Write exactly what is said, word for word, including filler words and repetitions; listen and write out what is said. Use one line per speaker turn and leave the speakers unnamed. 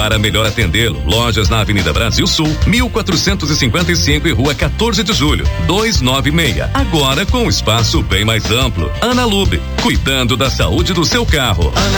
Para melhor atendê-lo, lojas na Avenida Brasil Sul, mil quatrocentos e cinquenta e cinco e Rua quatorze de Julho, duzentos e noventa e seis. Agora com um espaço bem mais amplo. Ana Lube, cuidando da saúde do seu carro. Ana